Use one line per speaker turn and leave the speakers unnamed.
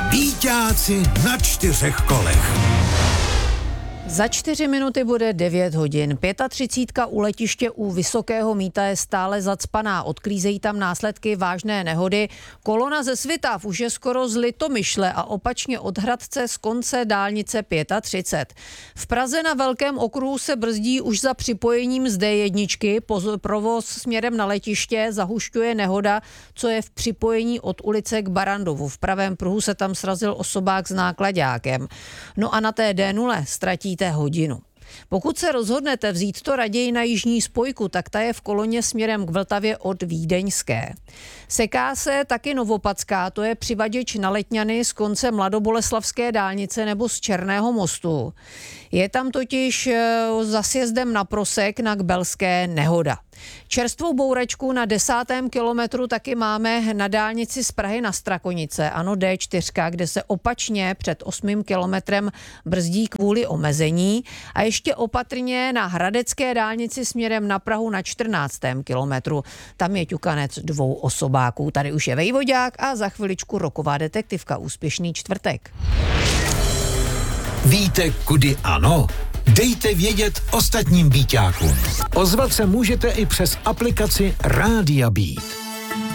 Víťáci na 4 kolech.
Za 4 minuty bude 9 hodin. 35 u letiště u Vysokého Mýta je stále zacpaná. Odklízejí tam následky vážné nehody. Kolona ze Svitav už je skoro z Litomyšle a opačně od Hradce z konce dálnice 35. V Praze na Velkém okruhu se brzdí už za připojením z D1. Provoz směrem na letiště zahušťuje nehoda, co je v připojení od ulice k Barandovu. V pravém pruhu se tam srazil osobák s náklaďákem. No a na té D0 ztratíte hodinu. Pokud se rozhodnete vzít to raději na jižní spojku, tak ta je v koloně směrem k Vltavě od Vídeňské. Seká se taky Novopadská, to je přivaděč na Letňany z konce Mladoboleslavské dálnice nebo z Černého mostu. Je tam totiž za sjezdem na Prosek na Kbelské nehoda. Čerstvou bouračku na 10. kilometru taky máme na dálnici z Prahy na Strakonice, ano D4, kde se opačně před 8. kilometrem brzdí kvůli omezení a ještě opatrně na Hradecké dálnici směrem na Prahu na 14. kilometru. Tam je ťukanec 2 osobáků. Tady už je Vejvodák a za chviličku roková detektivka. Úspěšný čtvrtek.
Víte, kudy ano? Dejte vědět ostatním víťákům. Ozvat se můžete i přes aplikaci Rádia Beat.